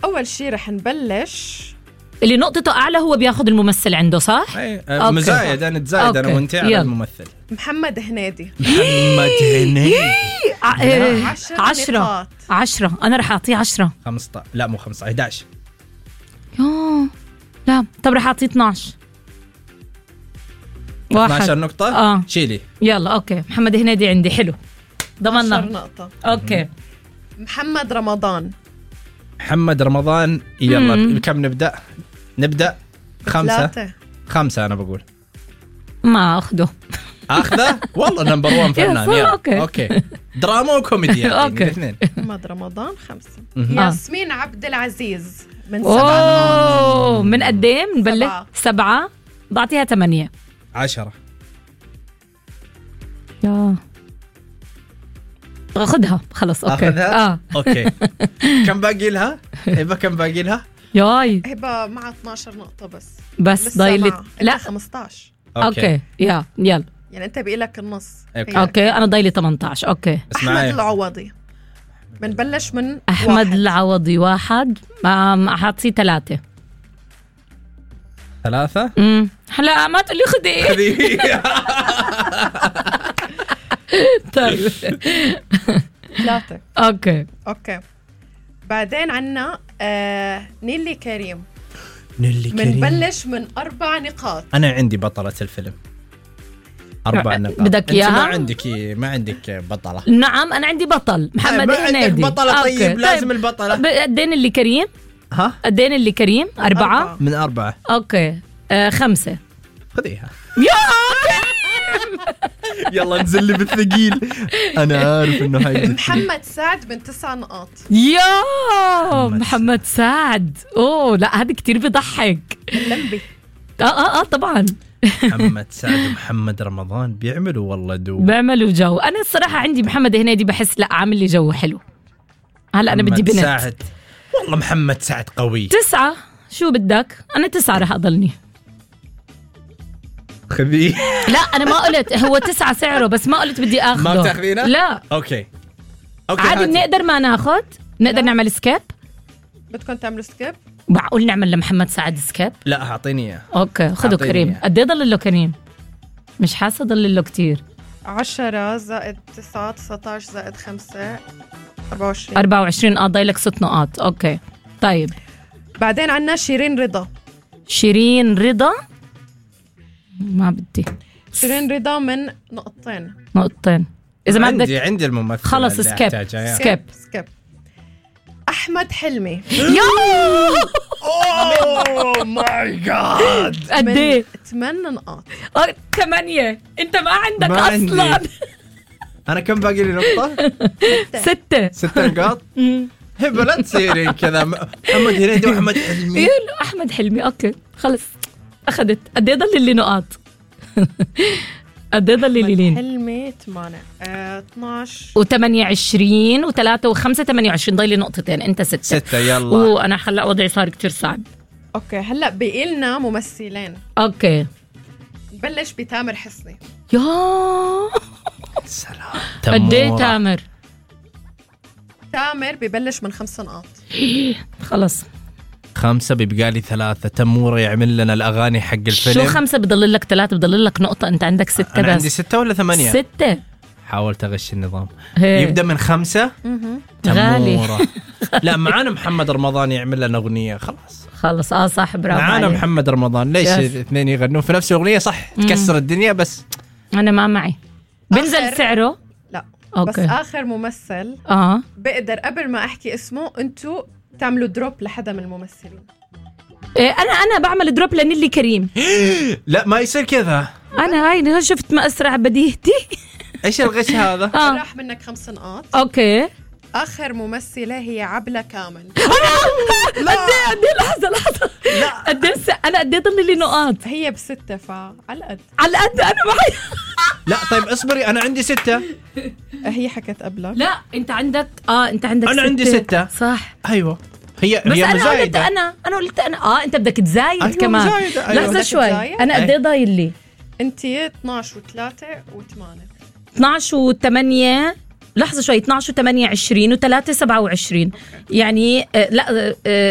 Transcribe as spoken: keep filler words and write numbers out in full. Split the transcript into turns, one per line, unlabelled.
أول شي رح نبلش
اللي نقطته أعلى هو بياخد الممثل عنده صح؟
اي مزايد انا تزايد انا وانت على الممثل.
محمد هنيدي.
محمد هنيدي
عشرة عشرة أنا رح أعطيه عشرة.
خمسة لا مو خمسة إحدى عشر.
يوه لا طب رح أعطيه اثناشر.
واحد اثناشر نقطة.
آه.
شيلي
يلا أوكي. محمد هنيدي عندي حلو ضمننا
نقطة.
أوكي.
محمد رمضان.
محمد رمضان يلا مم. بكم نبدأ؟ نبدأ خمسة.
ثلاثة.
خمسة أنا بقول.
ما أخده.
أخذه؟ والله نمبر وان فنان. يلا
أوكي.
أوكي. دراما وكوميدي يعني
الاثنين.
محمد رمضان خمسة. ياسمين عبد العزيز من
سبعة. أوه من قد إيه؟ نبلش سبعة. بعطيها ثمانية.
عشرة.
يا أخذها خلص أوكي.
أخذها؟
آه.
أوكي. كم باقي لها؟ هبة كم باقي لها؟
ياي هبة مع اثناشر نقطة بس.
بس ضايلت
لا خمسة عشر.
أوكي. أوكي. يا يلا.
يعني أنت بقيلك النص.
أوكي. أوكي أنا ضايلي ثمانية عشر. أوكي.
أحمد العوضي. بنبلش من
أحمد
واحد.
العوضي واحد. حاطيه ثلاثة.
ثلاثة؟
امم هلا ما تقولي خدي
خدي.
طيب
ثلاثة.
اوكي
اوكي. بعدين عنا آه نيلي كريم.
نيلي كريم
بنبلش من أربع نقاط.
أنا عندي بطلة الفيلم أربع نقاط.
بدك إياها؟
ما عندك ما عندك بطلة.
نعم أنا عندي بطل محمد هنيدي.
بطلة. طيب أوكي. لازم طيب. البطلة
قدين اللي كريم؟
ها
قدين اللي كريم؟ أربعة.
أربعة.
من أربعة.
أوكي آه خمسة.
خذيها
يا
يلا نزل لي بالثقيل. أنا عارف إنه هاي.
محمد سعد من تسع نقاط.
يا محمد, محمد سعد. أوه لا هذا كتير بيضحك.
اللمبي.
آه آه آه طبعا.
محمد سعد ومحمد رمضان بيعملوا والله دو
بيعملوا جو. أنا الصراحة عندي محمد هنيدي بحس لا عامل لي جو حلو. هلا أنا بدي بنت.
سعد والله محمد سعد قوي.
تسعة. شو بدك؟ أنا تسعة رح أضلني.
خذيه.
لا أنا ما قلت هو تسعة سعره بس ما قلت بدي أخذه.
ما بتاخذينه؟
لا.
أوكي. أوكي
عادي بنقدر ما ناخذ. نقدر لا. نعمل سكيب.
بدكم تعملوا سكيب؟
معقول نعمل لمحمد سعد سكيب؟
لا أعطيني إياه.
أوكي خذوا كريم. قد إيه ضل له كريم؟ مش حاسة ضل له كتير.
عشرة زائد تسعة تسعة عشر زائد خمسة أربعة وعشرين.
أربعة وعشرين آه ضايلك ست نقاط. أوكي طيب.
بعدين عنا شيرين رضا.
شيرين رضا ما بدي.
شيرين رضا من نقطتين.
نقطتين. إذا ما بدك
عندي عندي الممثل
خلص سكيب. سكيب.
سكيب. أحمد حلمي.
يا
أوه ماي جاد.
قد إيه؟
ثمان نقاط.
ثمانية. أنت ما عندك
ما
أصلاً.
عندي. أنا كم باقي لي نقطة؟
ستة.
ستة نقاط. هبة لا تصيرين كذا. محمد هنيدي وأحمد حلمي.
يلا أحمد حلمي. أوكي خلص أخذت. قد إيه ضل لي نقاط؟ قد إيه ضل لي لين؟
حلمي ثمانية. اثناشر.
وثمانية وعشرين وثلاثة وخمسة ثمانية وعشرين ضل لي نقطتين. أنت ستة.
ستة يلا.
وأنا هلا وضعي صار كتير صعب.
أوكي هلا بقيلنا ممثلين.
أوكي.
نبلش بتامر حسني.
يا
سلام.
قد إيه تامر؟
تامر ببلش من خمس نقاط.
خلص
خمسة بيبقى لي ثلاثة. تمورة يعمل لنا الأغاني حق الفيلم.
شو خمسة بضل لك ثلاثة بضل لك نقطة. أنت عندك ستة.
أنا
بس
عندي ستة ولا ثمانية؟
ستة.
حاولت أغش النظام.
هي.
يبدأ من خمسة.
غالي.
لا معانا محمد رمضان يعمل لنا أغنية خلاص.
خلص آه صح برافو.
معانا محمد رمضان. ليش اثنين يغنون في نفس الأغنية صح تكسر الدنيا بس.
أنا ما معي. بنزل سعره.
لا
أوكي.
بس آخر ممثل
آه
بقدر قبل ما أحكي اسمه أنتوا تعملوا دروب لحدا من الممثلين.
إيه أنا أنا بعمل دروب لنيلي كريم.
لا ما يصير كذا.
أنا هاي شفت ما أسرع بديهتي.
إيش الغش هذا؟
آه. راح منك خمس نقاط.
أوكي.
آخر ممثلة هي عبلة كامل.
لا قد إيه لحظة لحظة. لا قد إيه أنا قد إيه ضل لي نقاط.
هي بستة فعلى القد.
على القد أنا معي.
لا طيب اصبري أنا عندي ستة.
هي حكت قبلك.
لا أنت عندك آه أنت عندك
أنا
ستة.
عندي ستة.
صح.
أيوة هي
بس
هي
أنا
مزايدة.
قلت أنا أنا قلت أنا آه أنت بدك تزايد.
أيوة
كمان
مزايدة. أيوة.
لحظة شوي. أنا قد إيه ضايل لي؟
أنت اثناشر وثلاثة وثمانية.
اثناشر وثمانية. لحظة شوي. اثناشر وثمانية عشرين وثلاثة سبعة وعشرين. يعني آه لا آه